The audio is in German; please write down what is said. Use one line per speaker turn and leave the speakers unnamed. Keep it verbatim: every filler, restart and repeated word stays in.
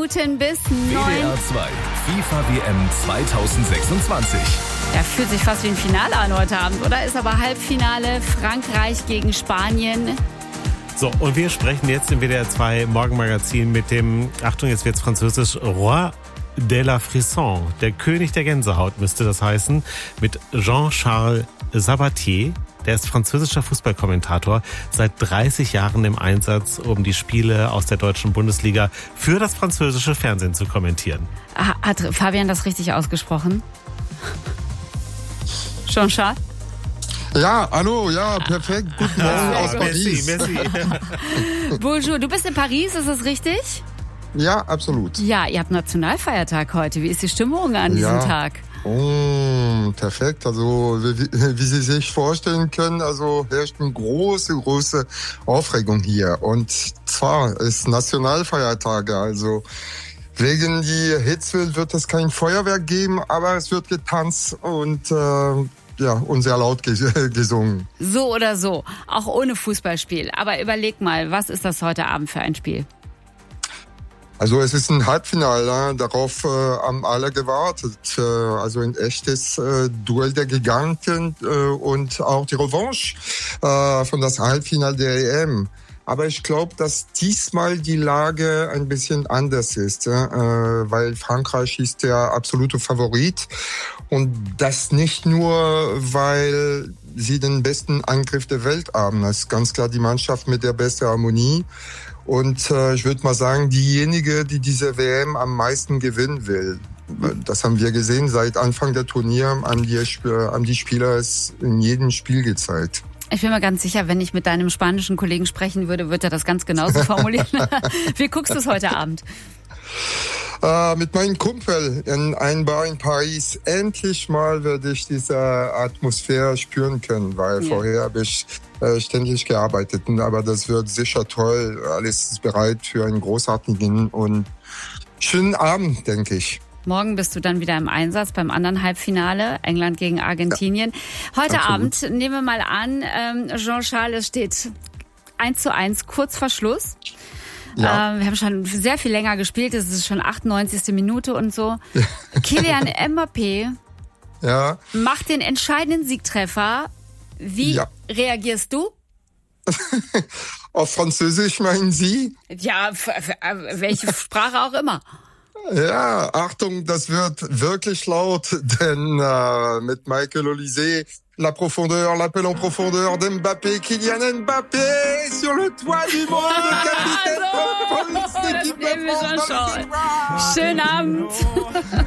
Minuten bis neun.
W D R zwei FIFA W M zweitausendsechsundzwanzig.
Ja, fühlt sich fast wie ein Finale an heute Abend, oder? Ist aber Halbfinale Frankreich gegen Spanien.
So, und wir sprechen jetzt im W D R zwei Morgenmagazin mit dem, Achtung, jetzt wird's französisch, Roi de la Frisson. Der König der Gänsehaut müsste das heißen, mit Jean-Charles Sabatier. Der ist französischer Fußballkommentator, seit dreißig Jahren im Einsatz, um die Spiele aus der deutschen Bundesliga für das französische Fernsehen zu kommentieren.
Hat Fabian das richtig ausgesprochen? Jean-Charles?
Ja, hallo, ja, perfekt. Guten Morgen
Ah,
aus Paris.
merci, merci.
Bonjour, du bist in Paris, ist das richtig?
Ja, absolut.
Ja, ihr habt Nationalfeiertag heute. Wie ist die Stimmung an diesem
Ja.
Tag?
Oh, perfekt. Also, wie, wie Sie sich vorstellen können, also herrscht eine große, große Aufregung hier. Und zwar ist Nationalfeiertage, also wegen die Hitze wird es kein Feuerwerk geben, aber es wird getanzt und äh, ja, und sehr laut gesungen.
So oder so, auch ohne Fußballspiel. Aber überleg mal, was ist das heute Abend für ein Spiel?
Also es ist ein Halbfinale, darauf äh, haben alle gewartet. Äh, also ein echtes äh, Duell der Giganten äh, und auch die Revanche äh, von das Halbfinale der E M. Aber ich glaube, dass diesmal die Lage ein bisschen anders ist, äh, weil Frankreich ist der absolute Favorit. Und das nicht nur, weil sie den besten Angriff der Welt haben. Das ist ganz klar die Mannschaft mit der besten Harmonie. Und äh, ich würde mal sagen, diejenige, die diese W M am meisten gewinnen will. Das haben wir gesehen, seit Anfang der Turnier haben die, haben die Spieler es in jedem Spiel gezeigt.
Ich bin mir ganz sicher, wenn ich mit deinem spanischen Kollegen sprechen würde, wird er das ganz genauso formulieren. Wie guckst du es heute Abend?
Äh, mit meinem Kumpel in einem Bar in Paris. Endlich mal werde ich diese Atmosphäre spüren können, weil ja. vorher habe ich äh, ständig gearbeitet. Aber das wird sicher toll. Alles ist bereit für einen großartigen und schönen Abend, denke ich.
Morgen bist du dann wieder im Einsatz beim anderen Halbfinale, England gegen Argentinien. Ja, Heute absolut. Abend, nehmen wir mal an, ähm, Jean-Charles, es steht eins zu eins, kurz vor Schluss. Ja. Ähm, wir haben schon sehr viel länger gespielt, es ist schon achtundneunzigste Minute und so. Kylian Mbappé
ja.
macht den entscheidenden Siegtreffer. Wie ja. reagierst du?
Auf Französisch meinen Sie?
Ja, f- f- welche Sprache auch immer.
Ja, Achtung, das wird wirklich laut, denn äh, mit Michael Olise, la profondeur, l'appel en profondeur d'Mbappé, Kylian Mbappé sur le toit du monde, capitaine
also,
von l'équipe de France.
Schönen Abend.